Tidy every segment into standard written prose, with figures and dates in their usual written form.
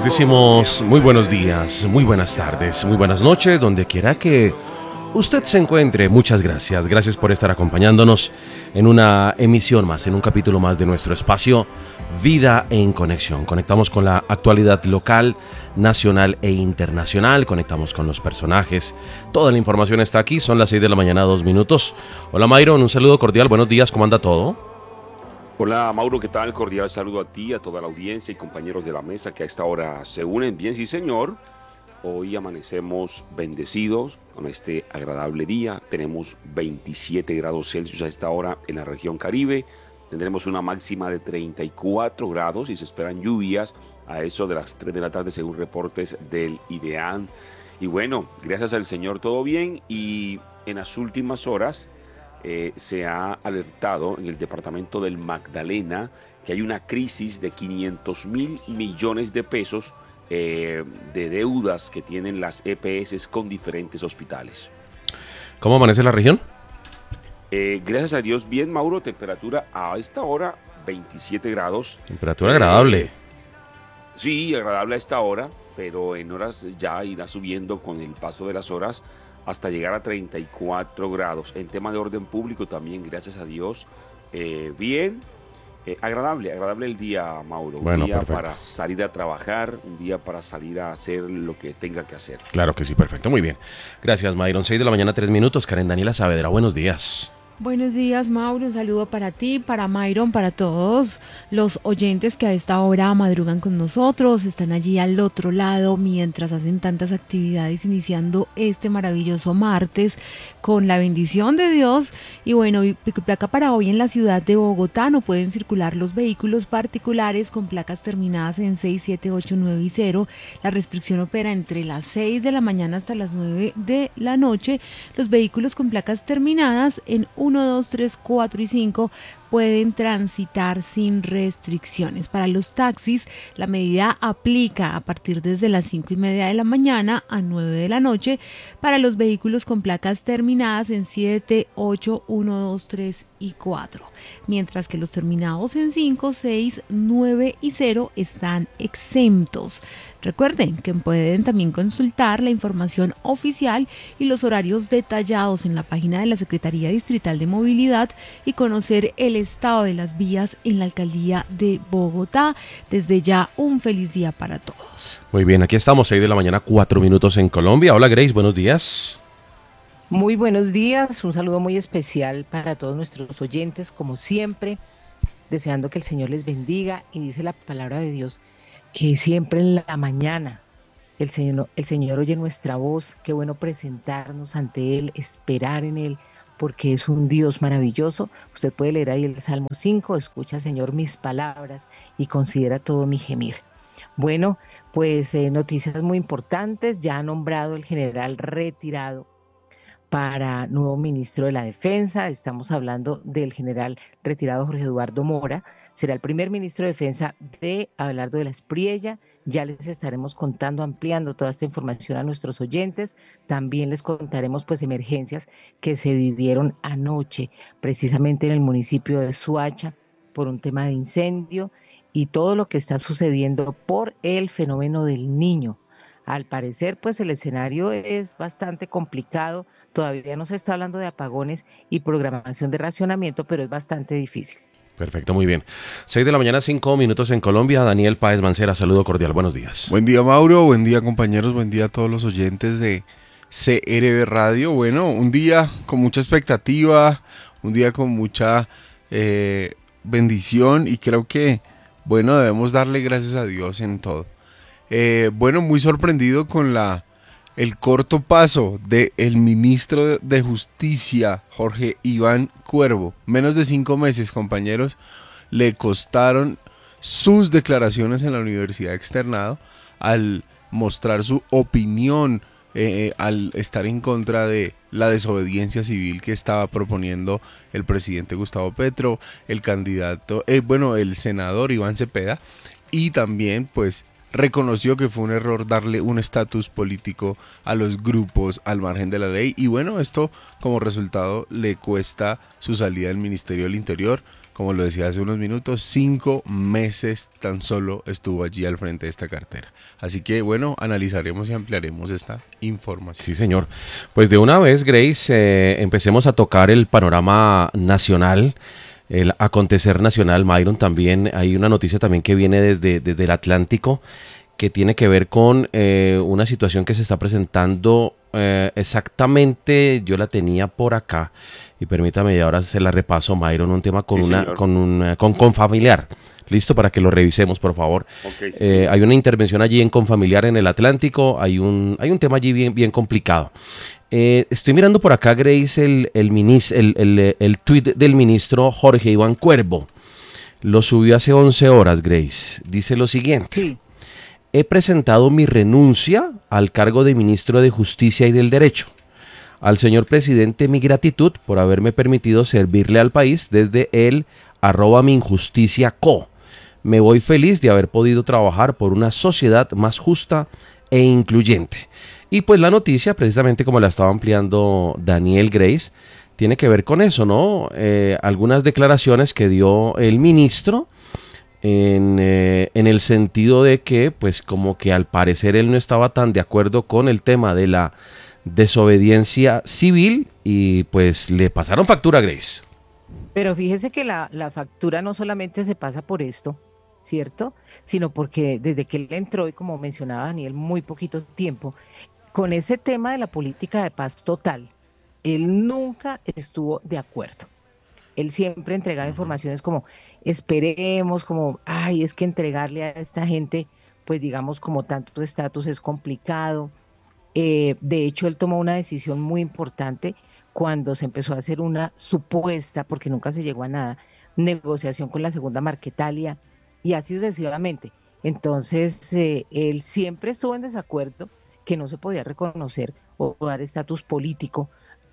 decimos muy buenos días, muy buenas tardes, muy buenas noches, donde quiera que usted se encuentre. Muchas gracias. Gracias por estar acompañándonos en una emisión más, en un capítulo más de nuestro espacio Vida en Conexión. Conectamos con la actualidad local, nacional e internacional. Conectamos con los personajes. Toda la información está aquí. Son las 6 de la mañana, 2 minutos. Hola Myron, un saludo cordial. Buenos días, ¿cómo anda todo? Hola Mauro, ¿qué tal? Cordial saludo a ti, a toda la audiencia y compañeros de la mesa que a esta hora se unen. Bien, sí señor. Hoy amanecemos bendecidos con este agradable día. Tenemos 27 grados Celsius a esta hora en la región Caribe. Tendremos una máxima de 34 grados y se esperan lluvias a eso de las 3 de la tarde según reportes del IDEAN. Y bueno, gracias al Señor todo bien, y en las últimas horas se ha alertado en el departamento del Magdalena que hay una crisis de 500.000 millones de pesos de deudas que tienen las EPS con diferentes hospitales. ¿Cómo amanece la región? Gracias a Dios, bien, Mauro. Temperatura a esta hora 27 grados. Temperatura agradable. Sí, agradable a esta hora, pero en horas ya irá subiendo con el paso de las horas hasta llegar a 34 grados. En tema de orden público también, gracias a Dios, bien. Agradable el día, Mauro. Bueno, un día perfecto. para salir a trabajar, un día para salir a hacer lo que tenga que hacer. Claro que sí, perfecto, muy bien. Gracias, Myron. 6 de la mañana, 3 minutos. Karen Daniela Saavedra, buenos días. Buenos días, Mauro. Un saludo para ti, para Myron, para todos los oyentes que a esta hora madrugan con nosotros, están allí al otro lado mientras hacen tantas actividades, iniciando este maravilloso martes con la bendición de Dios. Y bueno, pico y placa para hoy en la ciudad de Bogotá: no pueden circular los vehículos particulares con placas terminadas en 6, 7, 8, 9 y 0. La restricción opera entre las 6 de la mañana hasta las 9 de la noche. Los vehículos con placas terminadas en 1, 2, 3, 4 y 5 pueden transitar sin restricciones. Para los taxis, la medida aplica a partir desde las 5:30 de la mañana a 9 de la noche para los vehículos con placas terminadas en 7, 8, 1, 2, 3 y 4, mientras que los terminados en 5, 6, 9 y 0 están exentos. Recuerden que pueden también consultar la información oficial y los horarios detallados en la página de la Secretaría Distrital de Movilidad y conocer el estado de las vías en la Alcaldía de Bogotá. Desde ya, un feliz día para todos. Muy bien, aquí estamos, 6 de la mañana, 4 minutos en Colombia. Hola Grace, buenos días. Muy buenos días, un saludo muy especial para todos nuestros oyentes, como siempre, deseando que el Señor les bendiga. Y dice la palabra de Dios que siempre en la mañana el Señor oye nuestra voz. Qué bueno presentarnos ante Él, esperar en Él, porque es un Dios maravilloso. Usted puede leer ahí el Salmo 5, escucha, Señor, mis palabras y considera todo mi gemir. Bueno, pues noticias muy importantes. Ya ha nombrado el general retirado para nuevo ministro de la Defensa. Estamos hablando del general retirado Jorge Eduardo Mora. Será el primer ministro de Defensa de Abelardo de la Espriella. Ya les estaremos contando, ampliando toda esta información a nuestros oyentes. También les contaremos pues emergencias que se vivieron anoche, precisamente en el municipio de Suacha, por un tema de incendio y todo lo que está sucediendo por el fenómeno del Niño. Al parecer, pues el escenario es bastante complicado. Todavía no se está hablando de apagones y programación de racionamiento, pero es bastante difícil. Perfecto, muy bien. 6 de la mañana, 5 minutos en Colombia. Daniel Páez Mancera, saludo cordial, buenos días. Buen día, Mauro, buen día, compañeros, buen día a todos los oyentes de CRB Radio. Bueno, un día con mucha expectativa, un día con mucha bendición, y creo que, bueno, debemos darle gracias a Dios en todo. Bueno, muy sorprendido con el corto paso del ministro de Justicia, Jorge Iván Cuervo. Menos de 5 meses, compañeros, le costaron sus declaraciones en la Universidad Externado al mostrar su opinión, al estar en contra de la desobediencia civil que estaba proponiendo el presidente Gustavo Petro, el candidato, el senador Iván Cepeda, y también pues reconoció que fue un error darle un estatus político a los grupos al margen de la ley, y bueno, esto como resultado le cuesta su salida del Ministerio del Interior. como lo decía hace unos minutos, 5 meses tan solo estuvo allí al frente de esta cartera. Así que bueno, analizaremos y ampliaremos esta información. Sí, señor. Pues de una vez, Grace, empecemos a tocar el panorama nacional, el acontecer nacional. Myron, también hay una noticia también que viene desde el Atlántico, que tiene que ver con una situación que se está presentando exactamente. Yo la tenía por acá y permítame, y ahora se la repaso, Myron, un tema con Sí, una señor. con Confamiliar. Listo, para que lo revisemos, por favor. Ok, sí, sí. Hay una intervención allí en Confamiliar en el Atlántico, hay un tema allí bien complicado. Estoy mirando por acá, Grace, el tuit del ministro Jorge Iván Cuervo. Lo subió hace 11 horas, Grace. Dice lo siguiente. Sí. He presentado mi renuncia al cargo de ministro de Justicia y del Derecho. Al señor presidente, mi gratitud por haberme permitido servirle al país desde el @minjusticiaco. Me voy feliz de haber podido trabajar por una sociedad más justa e incluyente. Y pues la noticia, precisamente como la estaba ampliando Daniel, Grace, tiene que ver con eso, ¿no? Algunas declaraciones que dio el ministro en el sentido de que, pues como que al parecer él no estaba tan de acuerdo con el tema de la desobediencia civil y pues le pasaron factura a Grace. Pero fíjese que la factura no solamente se pasa por esto, ¿cierto? Sino porque desde que él entró, y como mencionaba Daniel, muy poquito tiempo, con ese tema de la política de paz total, él nunca estuvo de acuerdo. Él siempre entregaba informaciones como, esperemos, como, ay, es que entregarle a esta gente, pues digamos, como tanto estatus es complicado. De hecho, él tomó una decisión muy importante cuando se empezó a hacer una supuesta, porque nunca se llegó a nada, negociación con la segunda Marquetalia y así sucesivamente. Entonces, él siempre estuvo en desacuerdo que no se podía reconocer o dar estatus político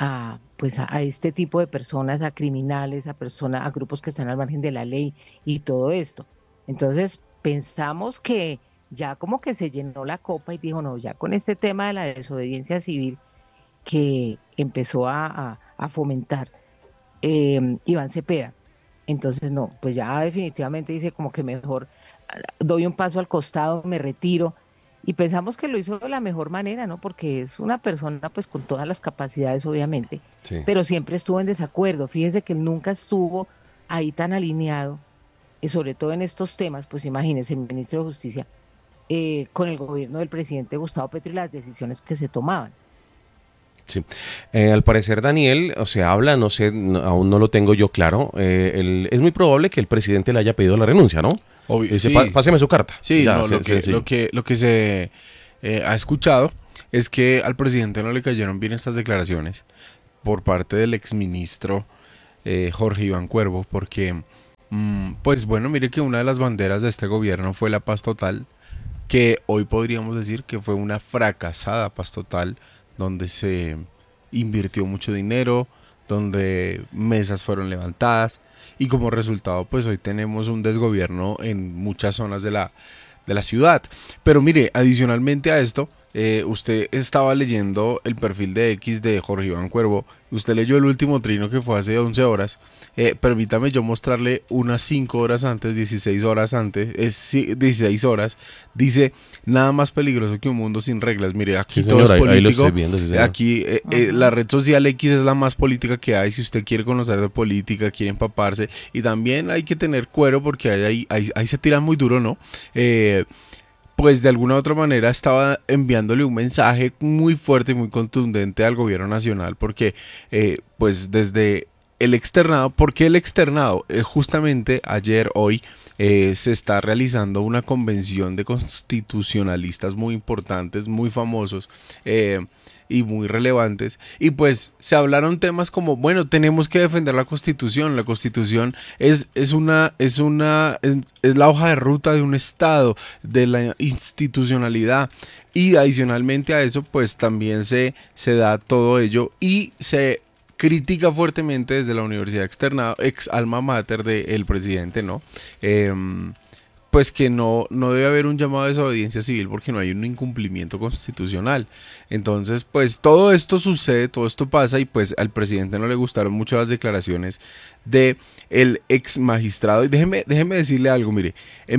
a este tipo de personas, a criminales, a grupos que están al margen de la ley y todo esto. Entonces, pensamos que ya como que se llenó la copa y dijo, no, ya con este tema de la desobediencia civil que empezó a fomentar Iván Cepeda. Entonces, no, pues ya definitivamente dice como que mejor doy un paso al costado, me retiro. Y pensamos que lo hizo de la mejor manera, ¿no? Porque es una persona pues con todas las capacidades, obviamente, Sí. pero siempre estuvo en desacuerdo. Fíjese que él nunca estuvo ahí tan alineado, y sobre todo en estos temas, pues imagínese, el ministro de Justicia, con el gobierno del presidente Gustavo Petro y las decisiones que se tomaban. Sí. Al parecer, Daniel, o sea, habla, no sé, aún no lo tengo yo claro. Es muy probable que el presidente le haya pedido la renuncia, ¿no? Obvio, Dice, sí. Páseme su carta. Sí, Ya, no, lo que se ha escuchado es que al presidente no le cayeron bien estas declaraciones por parte del exministro Jorge Iván Cuervo, porque, pues bueno, mire que una de las banderas de este gobierno fue la paz total, que hoy podríamos decir que fue una fracasada paz total, donde se invirtió mucho dinero, donde mesas fueron levantadas y como resultado pues hoy tenemos un desgobierno en muchas zonas de la ciudad. Pero mire, adicionalmente a esto, usted estaba leyendo el perfil de X de Jorge Iván Cuervo, usted leyó el último trino que fue hace 11 horas, permítame yo mostrarle unas 5 horas antes, 16 horas antes, 16 horas, dice, nada más peligroso que un mundo sin reglas. Mire, aquí Sí, todo señor, es político, ahí lo estoy viendo, sí, señor. aquí la red social X es la más política que hay, si usted quiere conocer de política, quiere empaparse, y también hay que tener cuero porque ahí se tira muy duro, ¿no? Pues de alguna u otra manera estaba enviándole un mensaje muy fuerte y muy contundente al gobierno nacional porque pues desde el externado, ¿por qué el externado? Justamente ayer, hoy, se está realizando una convención de constitucionalistas muy importantes, muy famosos, y muy relevantes, y pues se hablaron temas como, bueno, tenemos que defender la Constitución es la hoja de ruta de un Estado, de la institucionalidad, y adicionalmente a eso pues también se da todo ello y se critica fuertemente desde la universidad externa, ex alma mater del presidente, ¿no? pues que no debe haber un llamado a desobediencia civil porque no hay un incumplimiento constitucional. Entonces, pues todo esto sucede, todo esto pasa y pues al presidente no le gustaron mucho las declaraciones de el ex magistrado. Y déjeme decirle algo, mire,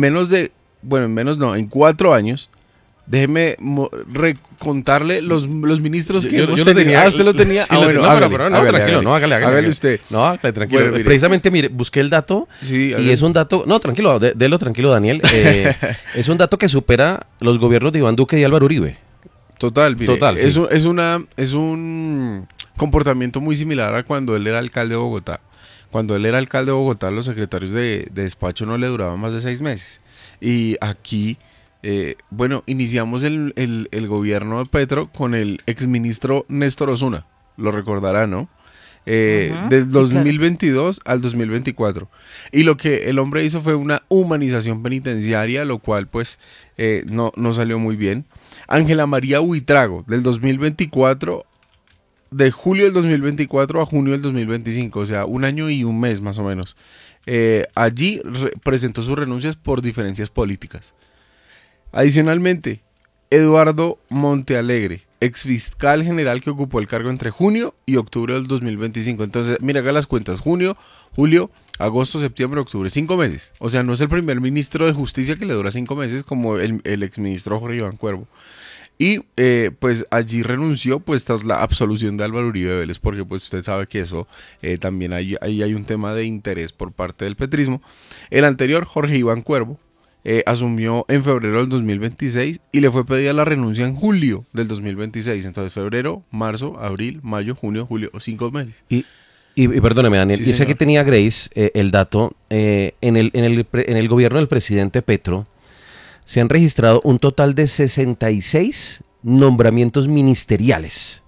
en 4 años, déjeme contarle los ministros que hemos tenido. tenía. Usted lo tenía. Sí, tranquilo, hágale, hágale usted. No, hágale, tranquilo. Bueno, mire. Precisamente, mire, busqué el dato Sí, y es un dato. No, tranquilo, délo tranquilo, Daniel. Es un dato que supera los gobiernos de Iván Duque y Álvaro Uribe. Total, mire, Total, sí. es un comportamiento muy similar a cuando él era alcalde de Bogotá. Cuando él era alcalde de Bogotá, los secretarios de despacho no le duraban más de 6 meses. Y aquí, iniciamos el gobierno de Petro con el exministro Néstor Osuna. Lo recordará, ¿no? Del 2022 al 2024. Y lo que el hombre hizo fue una humanización penitenciaria, lo cual pues no salió muy bien. Ángela María Buitrago, del 2024, de julio del 2024 a junio del 2025, o sea, 1 año y 1 mes más o menos. Allí presentó sus renuncias por diferencias políticas. Adicionalmente, Eduardo Montealegre, exfiscal general que ocupó el cargo entre junio y octubre del 2025. Entonces, mira, haga las cuentas: junio, julio, agosto, septiembre, octubre, 5 meses. O sea, no es el primer ministro de justicia que le dura 5 meses como el exministro Jorge Iván Cuervo. Y pues allí renunció pues tras la absolución de Álvaro Uribe Vélez, porque pues usted sabe que eso también ahí hay un tema de interés por parte del petrismo. El anterior, Jorge Iván Cuervo, asumió en febrero del 2026 y le fue pedida la renuncia en julio del 2026. Entonces febrero, marzo, abril, mayo, junio, julio, 5 meses. Y perdóneme, Daniel, Sí, dice señor. que tenía Grace el dato. En el gobierno del presidente Petro se han registrado un total de 66 nombramientos ministeriales.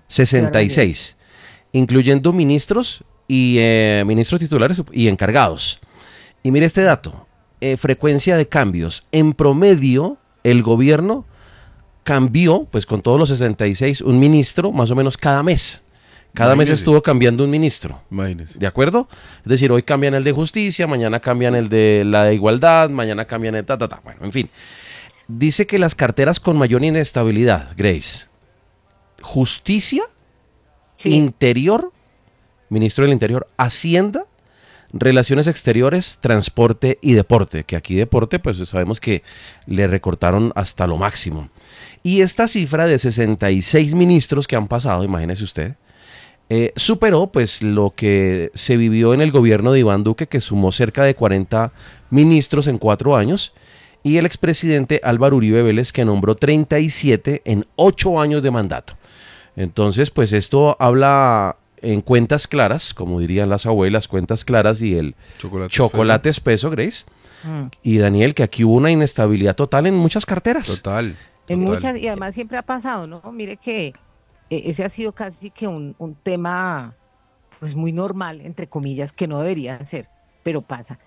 66, incluyendo ministros y ministros titulares y encargados. Y mire este dato: frecuencia de cambios. En promedio, el gobierno cambió, pues con todos los 66, un ministro más o menos cada mes. Cada mes Imagínese. estuvo cambiando un ministro. Imagínese. ¿De acuerdo? Es decir, hoy cambian el de justicia, mañana cambian el de la de igualdad, mañana cambian el ta. Bueno, en fin. Dice que las carteras con mayor inestabilidad, Grace: justicia, Sí. interior, ministro del Interior, Hacienda, relaciones exteriores, transporte y deporte. Que aquí deporte, pues sabemos que le recortaron hasta lo máximo. Y esta cifra de 66 ministros que han pasado, imagínese usted, superó pues lo que se vivió en el gobierno de Iván Duque, que sumó cerca de 40 ministros en 4 años, y el expresidente Álvaro Uribe Vélez, que nombró 37 en 8 años de mandato. Entonces, pues esto habla en cuentas claras, como dirían las abuelas, cuentas claras y el chocolate espeso, Grace. Y Daniel, que aquí hubo una inestabilidad total en muchas carteras. Total. En muchas, y además siempre ha pasado, ¿no? Mire que ese ha sido casi que un tema pues muy normal, entre comillas, que no debería ser, pero pasa.